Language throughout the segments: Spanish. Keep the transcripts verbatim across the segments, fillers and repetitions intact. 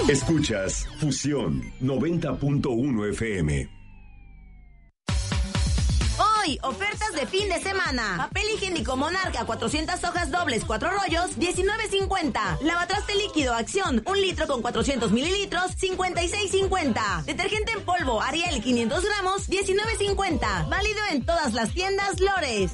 Escuchas Fusión noventa punto uno F M. Hoy, ofertas de fin de semana. Papel higiénico Monarca, cuatrocientas hojas dobles, cuatro rollos, diecinueve cincuenta. Lavatraste líquido Acción, un litro con cuatrocientos mililitros, cincuenta y seis cincuenta. Detergente en polvo Ariel, quinientos gramos, diecinueve cincuenta. Válido en todas las tiendas Lores.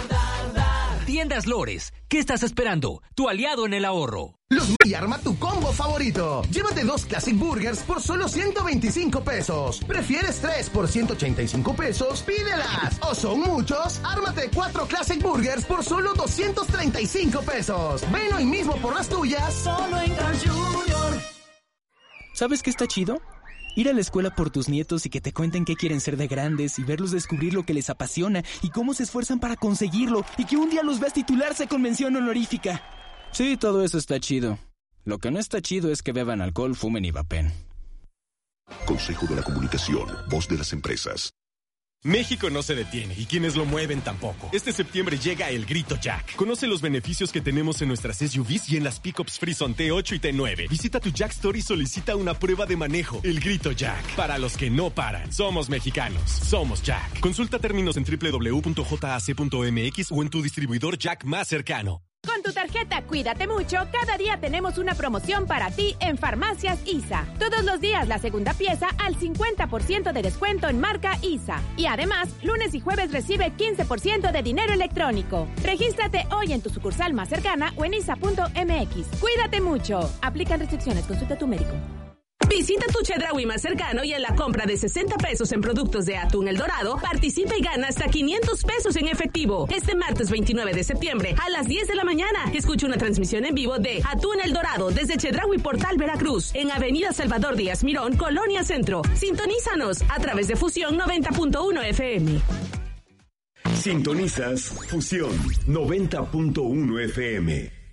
Tiendas Lores, ¿qué estás esperando? Tu aliado en el ahorro. Los y arma tu combo favorito. Llévate dos Classic Burgers por solo ciento veinticinco pesos. ¿Prefieres tres por ciento ochenta y cinco pesos? Pídelas. ¿O son muchos? Ármate cuatro Classic Burgers por solo doscientos treinta y cinco pesos. Ven hoy mismo por las tuyas. Solo en Carl Junior. ¿Sabes qué está chido? Ir a la escuela por tus nietos y que te cuenten qué quieren ser de grandes y verlos descubrir lo que les apasiona y cómo se esfuerzan para conseguirlo y que un día los veas titularse con mención honorífica. Sí, todo eso está chido. Lo que no está chido es que beban alcohol, fumen y vapen. Consejo de la Comunicación, voz de las empresas. México no se detiene y quienes lo mueven tampoco. Este septiembre llega el Grito Jack. Conoce los beneficios que tenemos en nuestras S U Vs y en las pickups Frison T ocho y T nueve. Visita tu Jack Store y solicita una prueba de manejo. El Grito Jack. Para los que no paran. Somos mexicanos. Somos Jack. Consulta términos en doble u doble u doble u punto jac punto m x o en tu distribuidor Jack más cercano. Con tu tarjeta Cuídate Mucho, cada día tenemos una promoción para ti en Farmacias I S A. Todos los días la segunda pieza al cincuenta por ciento de descuento en marca I S A. Y además, lunes y jueves recibe quince por ciento de dinero electrónico. Regístrate hoy en tu sucursal más cercana o en isa punto m x. Cuídate Mucho. Aplican restricciones. Consulta a tu médico. Visita tu Chedraui más cercano y en la compra de sesenta pesos en productos de Atún El Dorado, participa y gana hasta quinientos pesos en efectivo. Este martes veintinueve de septiembre a las diez de la mañana. Escucha una transmisión en vivo de Atún El Dorado desde Chedraui Portal Veracruz, en Avenida Salvador Díaz Mirón, Colonia Centro. Sintonízanos a través de Fusión noventa punto uno F M. Sintonizas Fusión noventa punto uno F M.